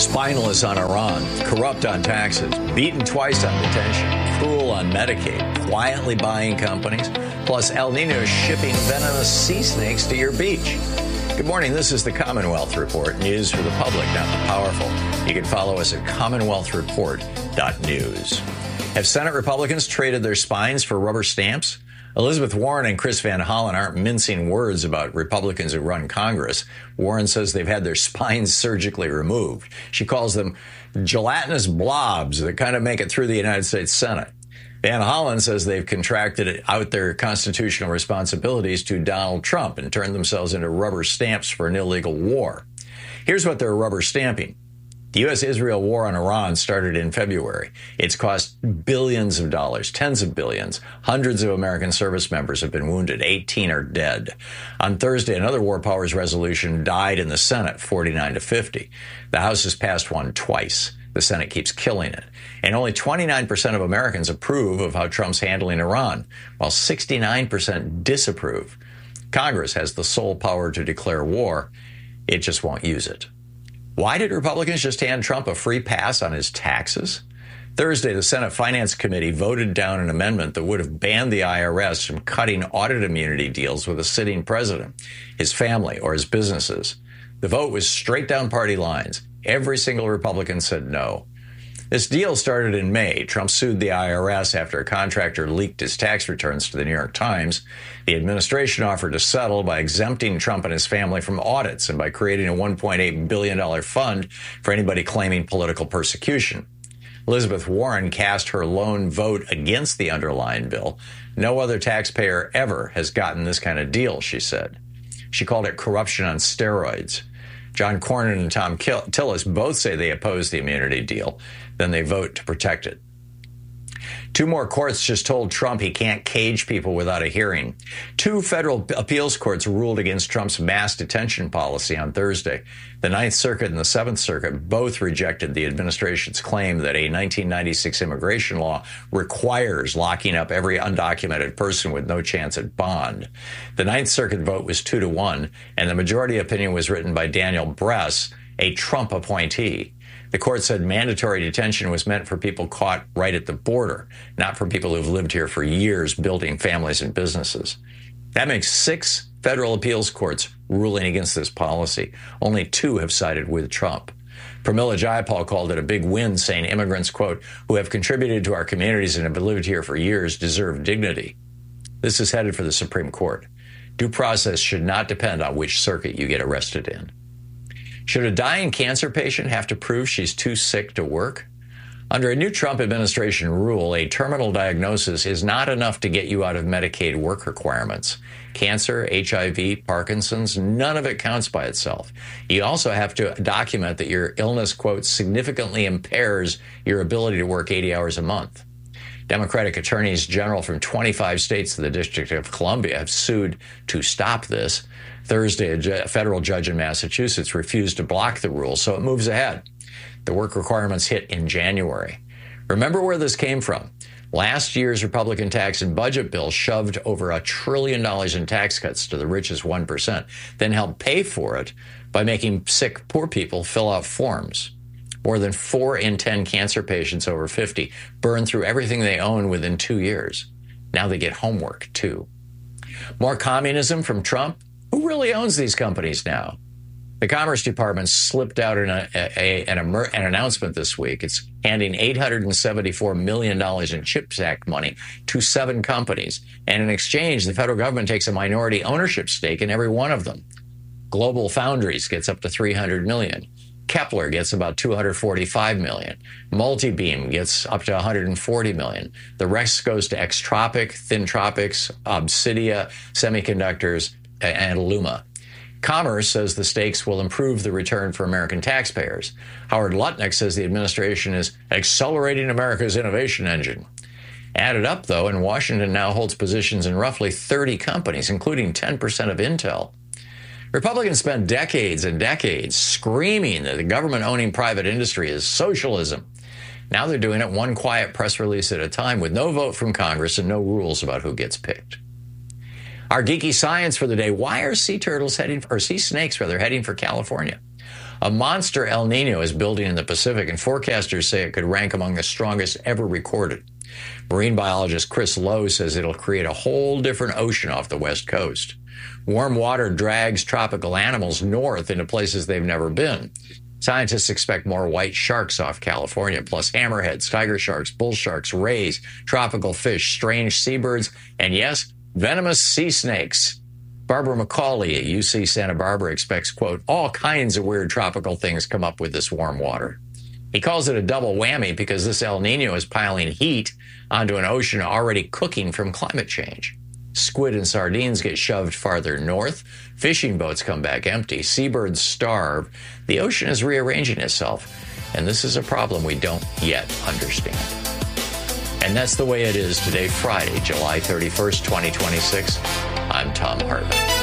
Spineless on Iran, corrupt on taxes, beaten twice on detention, cruel on Medicaid, quietly buying companies, plus El Nino shipping venomous sea snakes to your beach. Good morning. This is the Commonwealth Report, news for the public, not the powerful. You can follow us at commonwealthreport.news. Have Senate Republicans traded their spines for rubber stamps? Elizabeth Warren and Chris Van Hollen aren't mincing words about Republicans who run Congress. Warren says they've had their spines surgically removed. She calls them gelatinous blobs that kind of make it through the United States Senate. Van Hollen says they've contracted out their constitutional responsibilities to Donald Trump and turned themselves into rubber stamps for an illegal war. Here's what they're rubber stamping. The U.S.-Israel war on Iran started in February. It's cost billions of dollars, tens of billions. Hundreds of American service members have been wounded. 18 are dead. On Thursday, another war powers resolution died in the Senate, 49-50. The House has passed one twice. The Senate keeps killing it. And only 29% of Americans approve of how Trump's handling Iran, while 69% disapprove. Congress has the sole power to declare war. It just won't use it. Why did Republicans just hand Trump a free pass on his taxes? Thursday, the Senate Finance Committee voted down an amendment that would have banned the IRS from cutting audit immunity deals with a sitting president, his family, or his businesses. The vote was straight down party lines. Every single Republican said no. This deal started in May. Trump sued the IRS after a contractor leaked his tax returns to the New York Times. The administration offered to settle by exempting Trump and his family from audits and by creating a $1.8 billion fund for anybody claiming political persecution. Elizabeth Warren cast her lone vote against the underlying bill. No other taxpayer ever has gotten this kind of deal, she said. She called it corruption on steroids. John Cornyn and Tom Tillis both say they oppose the immunity deal. Then they vote to protect it. Two more courts just told Trump he can't cage people without a hearing. Two federal appeals courts ruled against Trump's mass detention policy on Thursday. The Ninth Circuit and the Seventh Circuit both rejected the administration's claim that a 1996 immigration law requires locking up every undocumented person with no chance at bond. The Ninth Circuit vote was 2-1, and the majority opinion was written by Daniel Bress, a Trump appointee. The court said mandatory detention was meant for people caught right at the border, not for people who've lived here for years building families and businesses. That makes 6 federal appeals courts ruling against this policy. Only 2 have sided with Trump. Pramila Jayapal called it a big win, saying immigrants, quote, who have contributed to our communities and have lived here for years deserve dignity. This is headed for the Supreme Court. Due process should not depend on which circuit you get arrested in. Should a dying cancer patient have to prove she's too sick to work? Under a new Trump administration rule, a terminal diagnosis is not enough to get you out of Medicaid work requirements. Cancer, HIV, Parkinson's, none of it counts by itself. You also have to document that your illness, quote, significantly impairs your ability to work 80 hours a month. Democratic attorneys general from 25 states and the District of Columbia have sued to stop this. Thursday, a federal judge in Massachusetts refused to block the rule, so it moves ahead. The work requirements hit in January. Remember where this came from. Last year's Republican tax and budget bill shoved over $1 trillion in tax cuts to the richest 1%, then helped pay for it by making sick, poor people fill out forms. More than 4 in 10 cancer patients over 50 burn through everything they own within 2 years. Now they get homework, too. More communism from Trump? Who really owns these companies now? The Commerce Department slipped out an announcement this week. It's handing $874 million in CHIPS Act money to 7 companies. And in exchange, the federal government takes a minority ownership stake in every one of them. Global Foundries gets up to $300 million. Kepler gets about $245 million. Multibeam gets up to $140 million. The rest goes to Extropic, Thintropics, Obsidia, Semiconductors, and Luma. Commerce says the stakes will improve the return for American taxpayers. Howard Lutnick says the administration is accelerating America's innovation engine. Added up, though, and Washington now holds positions in roughly 30 companies, including 10% of Intel. Republicans spent decades and decades screaming that the government owning private industry is socialism. Now they're doing it one quiet press release at a time with no vote from Congress and no rules about who gets picked. Our geeky science for the day: why are sea snakes heading for California? A monster El Nino is building in the Pacific, and forecasters say it could rank among the strongest ever recorded. Marine biologist Chris Lowe says it'll create a whole different ocean off the West Coast. Warm water drags tropical animals north into places they've never been. Scientists expect more white sharks off California, plus hammerheads, tiger sharks, bull sharks, rays, tropical fish, strange seabirds, and yes, venomous sea snakes. Barbara McCauley at UC Santa Barbara expects, quote, all kinds of weird tropical things come up with this warm water. He calls it a double whammy because this El Nino is piling heat onto an ocean already cooking from climate change. Squid and sardines get shoved farther north. Fishing boats come back empty. Seabirds starve. The ocean is rearranging itself. And this is a problem we don't yet understand. And that's the way it is today, Friday, July 31st, 2026. I'm Thom Hartmann.